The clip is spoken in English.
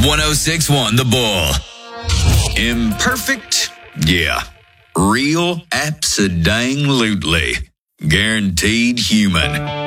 1061 The Bull. Imperfect? Yeah. Real? Abso-dang-lutely. Guaranteed human.